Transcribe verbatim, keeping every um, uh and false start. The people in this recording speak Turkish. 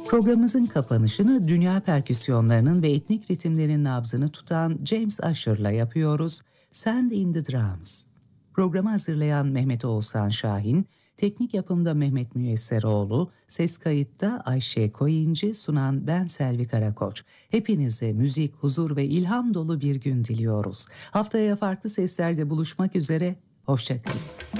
Programımızın kapanışını dünya perküsyonlarının ve etnik ritimlerin nabzını tutan James Asher'la yapıyoruz. Sand in the Drums. Programı hazırlayan Mehmet Oğuzhan Şahin, teknik yapımda Mehmet Müyesseroğlu, ses kayıtta Ayşe Koyuncu, sunan ben Selvi Karakoç. Hepinize müzik, huzur ve ilham dolu bir gün diliyoruz. Haftaya farklı seslerde buluşmak üzere, hoşça kalın.